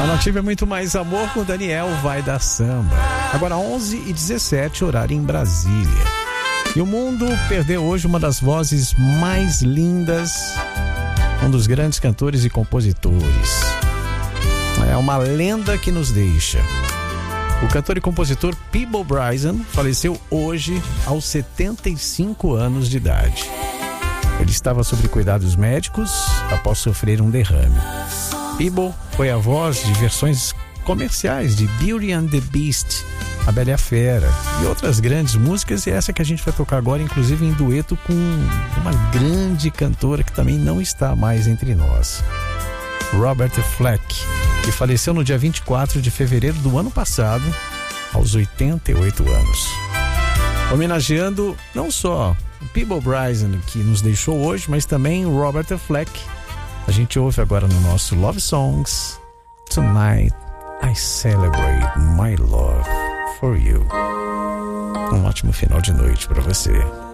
Nativa é muito mais amor com Daniel Vai Dar Samba. Agora 11h17, horário em Brasília. E o mundo perdeu hoje uma das vozes mais lindas, um dos grandes cantores e compositores. É uma lenda que nos deixa. O cantor e compositor Peabo Bryson faleceu hoje aos 75 anos de idade. Ele estava sob cuidados médicos após sofrer um derrame. Peabo foi a voz de versões comerciais de Beauty and the Beast, A Bela e a Fera e outras grandes músicas, e essa que a gente vai tocar agora, inclusive em dueto com uma grande cantora que também não está mais entre nós, Roberta Flack, que faleceu no dia 24 de fevereiro do ano passado, aos 88 anos. Homenageando não só o Peabo Bryson, que nos deixou hoje, mas também Roberta Flack. A gente ouve agora no nosso Love Songs, Tonight I Celebrate My Love for You. Um ótimo final de noite para você.